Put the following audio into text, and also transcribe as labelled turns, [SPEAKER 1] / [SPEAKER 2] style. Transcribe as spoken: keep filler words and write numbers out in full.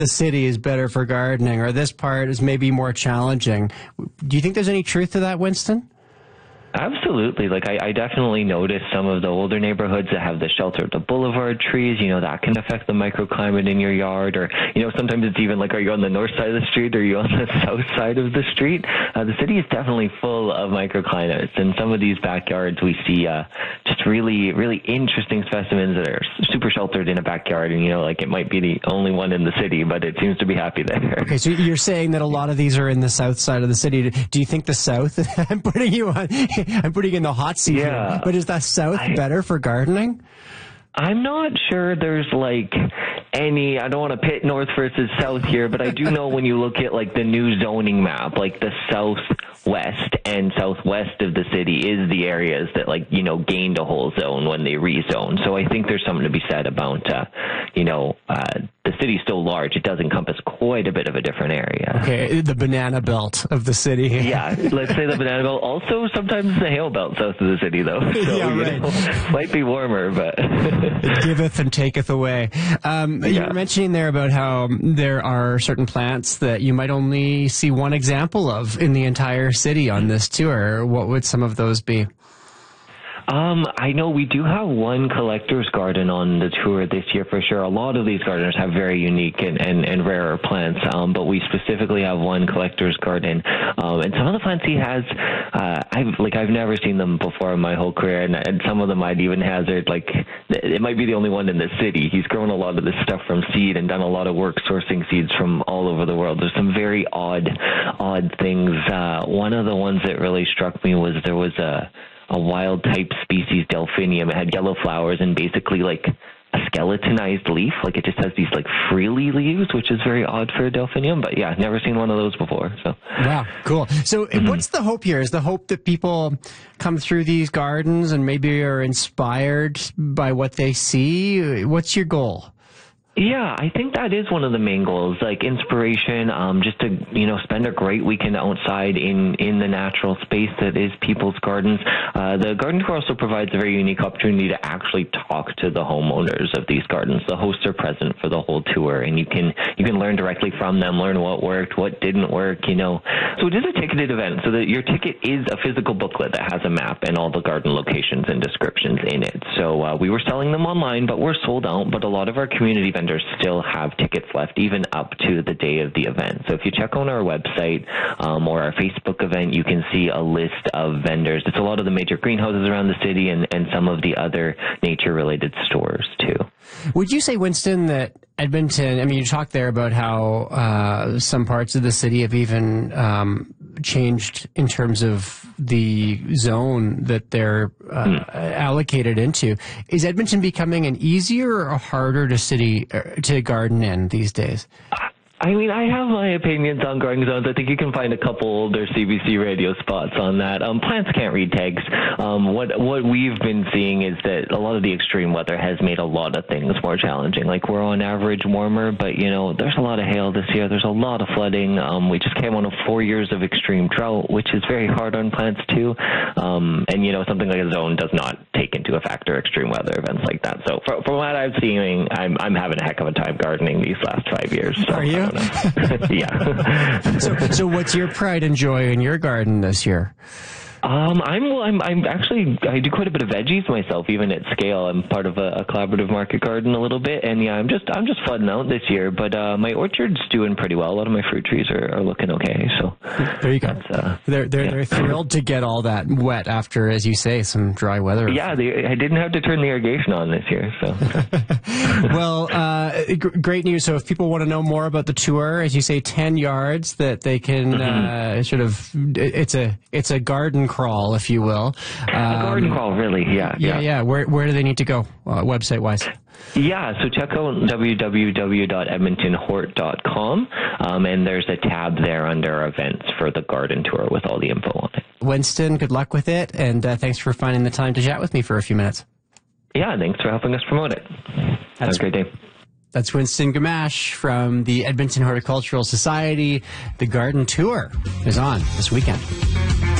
[SPEAKER 1] the city is better for gardening, or this part is maybe more challenging. Do you think there's any truth to that, Winston?
[SPEAKER 2] Absolutely. Like, I, I definitely noticed some of the older neighborhoods that have the shelter of the boulevard trees, you know, that can affect the microclimate in your yard. Or, you know, sometimes it's even like, are you on the north side of the street or are you on the south side of the street? Uh, the city is definitely full of microclimates. And some of these backyards, we see uh, just really, really interesting specimens that are super sheltered in a backyard. And, you know, like it might be the only one in the city, but it seems to be happy there.
[SPEAKER 1] Okay, so you're saying that a lot of these are in the south side of the city. Do you think the south, I'm putting you on... I'm putting in the hot seat
[SPEAKER 2] yeah,
[SPEAKER 1] here, but is that south
[SPEAKER 2] I,
[SPEAKER 1] better for gardening?
[SPEAKER 2] I'm not sure there's like any, I don't want to pit north versus south here, but I do know when you look at like the new zoning map, like the southwest and southwest of the city is the areas that like, you know, gained a whole zone when they rezoned. So I think there's something to be said about, uh, you know, uh, the city's still large. It does encompass quite a bit of a different area.
[SPEAKER 1] Okay, the banana belt of the city.
[SPEAKER 2] Yeah, let's say the banana belt. Also, sometimes the hail belt south of the city, though. So,
[SPEAKER 1] yeah, right.
[SPEAKER 2] You know, might be warmer, but...
[SPEAKER 1] It giveth and taketh away. Um,
[SPEAKER 2] yeah.
[SPEAKER 1] You were mentioning there about how there are certain plants that you might only see one example of in the entire city on this tour. What would some of those be?
[SPEAKER 2] Um, I know we do have one collector's garden on the tour this year for sure. A lot of these gardeners have very unique and, and, and rarer plants, um, but we specifically have one collector's garden. Um, and some of the plants he has, uh, I've, like, I've never seen them before in my whole career, and, and some of them I'd even hazard, like, it might be the only one in the city. He's grown a lot of this stuff from seed and done a lot of work sourcing seeds from all over the world. There's some very odd, odd things. Uh, one of the ones that really struck me was there was a, a wild type species, delphinium. It had yellow flowers and basically like a skeletonized leaf. Like it just has these like frilly leaves, which is very odd for a delphinium. But yeah, never seen one of those before. So
[SPEAKER 1] wow, cool. So mm-hmm. What's the hope here? Is the hope that people come through these gardens and maybe are inspired by what they see? What's your goal?
[SPEAKER 2] Yeah, I think that is one of the main goals, like inspiration, um, just to, you know, spend a great weekend outside in, in the natural space that is people's gardens. Uh, the garden tour also provides a very unique opportunity to actually talk to the homeowners of these gardens. The hosts are present for the whole tour, and you can, you can learn directly from them, learn what worked, what didn't work, you know. So it is a ticketed event, so that your ticket is a physical booklet that has a map and all the garden locations and descriptions in it. So uh, we were selling them online, but we're sold out, but a lot of our community vendors still have tickets left even up to the day of the event. So if you check on our website um, or our Facebook event, you can see a list of vendors. It's a lot of the major greenhouses around the city and, and some of the other nature-related stores too.
[SPEAKER 1] Would you say, Winston, that Edmonton, I mean, you talked there about how uh, some parts of the city have even um, changed in terms of the zone that they're uh, mm. allocated into. Is Edmonton becoming an easier or harder to city uh, to garden in these days?
[SPEAKER 2] I mean, I have my opinions on growing zones. I think you can find a couple older C B C radio spots on that. Um, plants can't read tags. Um, what what we've been seeing is that a lot of the extreme weather has made a lot of things more challenging. Like we're on average warmer, but you know, there's a lot of hail this year. There's a lot of flooding. Um, we just came on a four years of extreme drought, which is very hard on plants too. Um, and you know, something like a zone does not take into a factor extreme weather events like that. So for, from what I'm seeing, I'm I'm having a heck of a time gardening these last five years. So.
[SPEAKER 1] Are you?
[SPEAKER 2] Yeah.
[SPEAKER 1] so, so what's your pride and joy in your garden this year?
[SPEAKER 2] Um, I'm, I'm, I'm actually, I do quite a bit of veggies myself, even at scale. I'm part of a, a collaborative market garden a little bit, and yeah, I'm just, I'm just flooding out this year. But uh, my orchard's doing pretty well. A lot of my fruit trees are, are looking okay. So
[SPEAKER 1] there you go. Uh, they're, they're, yeah. they're thrilled to get all that wet after, as you say, some dry weather.
[SPEAKER 2] Yeah, they, I didn't have to turn the irrigation on this year. So
[SPEAKER 1] well, uh, g- great news. So if people want to know more about the tour, as you say, ten yards that they can mm-hmm. uh, sort of, it's a, it's a garden crawl, if you will.
[SPEAKER 2] Um, a garden crawl, really, yeah.
[SPEAKER 1] Yeah, yeah. yeah. Where, where do they need to go, uh, website-wise?
[SPEAKER 2] Yeah, so check out w w w dot edmonton hort dot com, um, and there's a tab there under events for the garden tour with all the info on it.
[SPEAKER 1] Winston, good luck with it, and uh, thanks for finding the time to chat with me for a few minutes.
[SPEAKER 2] Yeah, thanks for helping us promote it. That's, Have a great day.
[SPEAKER 1] That's Winston Gamache from the Edmonton Horticultural Society. The garden tour is on this weekend.